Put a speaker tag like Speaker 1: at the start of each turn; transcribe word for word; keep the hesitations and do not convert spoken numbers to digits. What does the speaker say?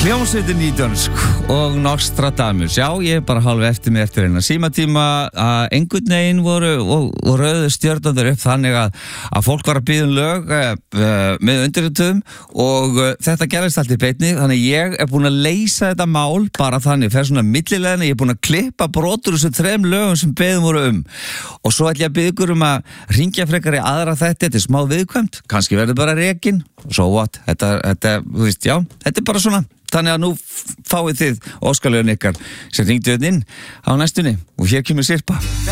Speaker 1: Hljómsveitin í dönsk og Nostradamus. Já, ég er bara halv eftir mig eftir eina símatíma að einhvern veginn voru og, og rauðu stjörnandur upp þannig að, að fólk var að biðja um lög uh, með undirrituðum og uh, þetta gerðist allt í beinni, þannig ég er búin að leysa þetta mál bara þannig, fer svona millilegna, ég er búin að klippa brotur þessum þrem lögum sem beðum voru um og svo ætla ég að biðja ykkur um að ringja frekar í aðra þetta, þetta er smá viðkvæmt, kannski verður bara rekin, so what, þetta, þetta, þú veist, já, þetta er bara svona. Þannig að nú fáið þið óskalögun ykkar sem ringdu inn á næstunni og hér kemur Sirpa.